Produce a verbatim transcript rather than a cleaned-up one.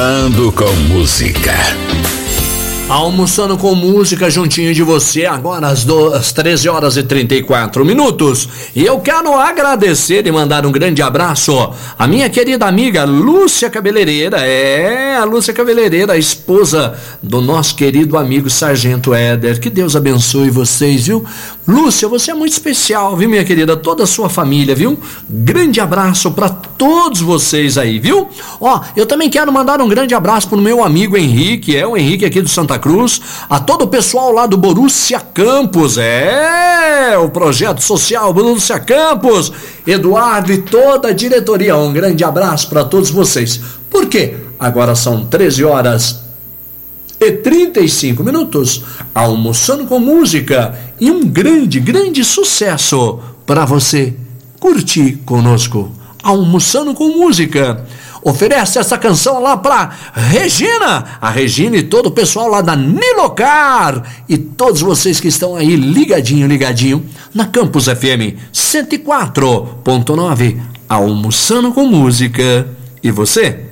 Almoçando com Música. Almoçando com Música juntinho de você, agora às, do, às treze horas e trinta e quatro minutos. E eu quero agradecer e mandar um grande abraço à minha querida amiga Lúcia Cabeleireira. É, a Lúcia Cabeleireira, a esposa do nosso querido amigo Sargento Éder. Que Deus abençoe vocês, viu? Lúcia, você é muito especial, viu, minha querida? Toda a sua família, viu? Grande abraço para todos vocês aí, viu? Ó, eu também quero mandar um grande abraço pro meu amigo Henrique, é o Henrique aqui do Santa Cruz, a todo o pessoal lá do Borussia Campus, é, o projeto social Borussia Campus, Eduardo e toda a diretoria, um grande abraço para todos vocês. Por quê? Agora são treze horas e trinta e cinco minutos, almoçando com música e um grande, grande sucesso para você curtir conosco. Almoçando com Música oferece essa canção lá pra Regina, a Regina e todo o pessoal lá da Nilocar e todos vocês que estão aí ligadinho, ligadinho na Campus F M cento e quatro ponto nove, Almoçando com Música. E você?